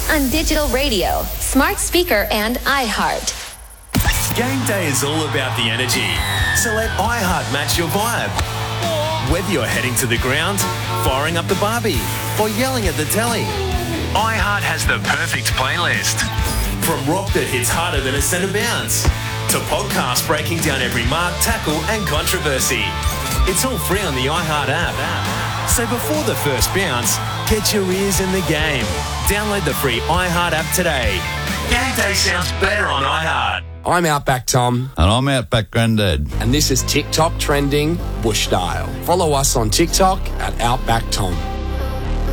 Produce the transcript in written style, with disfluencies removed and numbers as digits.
on digital radio, smart speaker, and iHeart. Game day is all about the energy, so let iHeart match your vibe. Whether you're heading to the ground, firing up the barbie, or yelling at the telly, iHeart has the perfect playlist. From rock that hits harder than a centre bounce, to podcasts breaking down every mark, tackle and controversy. It's all free on the iHeart app. So before the first bounce, get your ears in the game. Download the free iHeart app today. Game day sounds better on iHeart. I'm Outback Tom. And I'm Outback Grandad. And this is TikTok Trending Bush Style. Follow us on TikTok at Outback Tom.